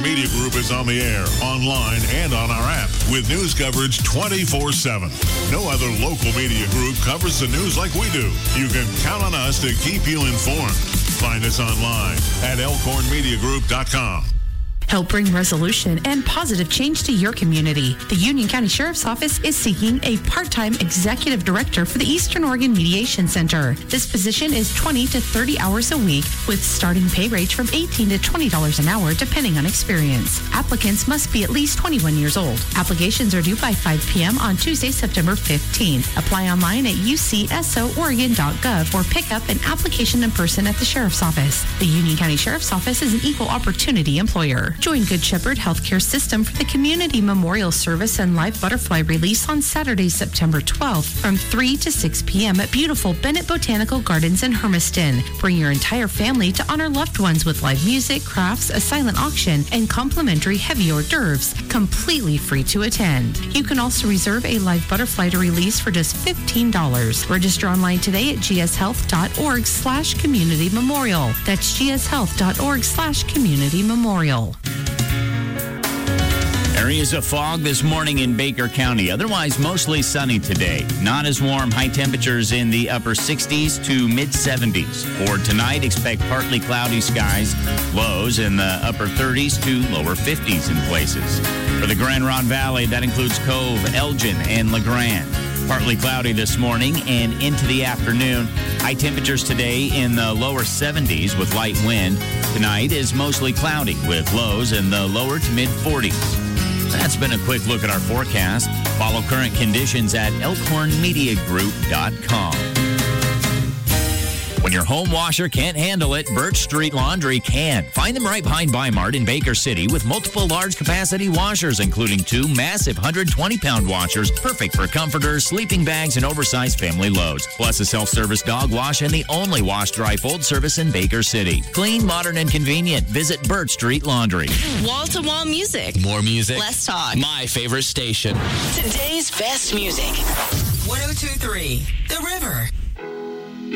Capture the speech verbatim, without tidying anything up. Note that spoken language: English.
Media Group is on the air, online, and on our app with news coverage twenty-four seven. No other local media group covers the news like we do. You can count on us to keep you informed. Find us online at elkhorn media group dot com. Help bring resolution and positive change to your community. The Union County Sheriff's Office is seeking a part-time executive director for the Eastern Oregon Mediation Center. This position is twenty to thirty hours a week with starting pay range from eighteen to twenty dollars an hour depending on experience. Applicants must be at least twenty-one years old. Applications are due by five p.m. on Tuesday, September fifteenth. Apply online at u c s o oregon dot gov or pick up an application in person at the Sheriff's Office. The Union County Sheriff's Office is an equal opportunity employer. Join Good Shepherd Healthcare System for the Community Memorial Service and Live Butterfly Release on Saturday, September twelfth from three to six p.m. at beautiful Bennett Botanical Gardens in Hermiston. Bring your entire family to honor loved ones with live music, crafts, a silent auction, and complimentary heavy hors d'oeuvres, completely free to attend. You can also reserve a live butterfly to release for just fifteen dollars. Register online today at g s health dot org slash community memorial. That's g s health dot org slash community memorial. Areas of fog this morning in Baker County. Otherwise, mostly sunny today. Not as warm. High temperatures in the upper sixties to mid seventies. For tonight, expect partly cloudy skies. Lows in the upper thirties to lower fifties in places. For the Grand Ronde Valley, that includes Cove, Elgin, and LeGrand. Partly cloudy this morning and into the afternoon. High temperatures today in the lower seventies with light wind. Tonight is mostly cloudy with lows in the lower to mid forties. That's been a quick look at our forecast. Follow current conditions at elkhorn media group dot com. When your home washer can't handle it, Birch Street Laundry can. Find them right behind Bi-Mart in Baker City with multiple large-capacity washers, including two massive one hundred twenty pound washers, perfect for comforters, sleeping bags, and oversized family loads. Plus a self-service dog wash and the only wash-dry-fold service in Baker City. Clean, modern, and convenient. Visit Birch Street Laundry. Wall-to-wall music. More music. Less talk. My favorite station. Today's best music. one oh two point three The River.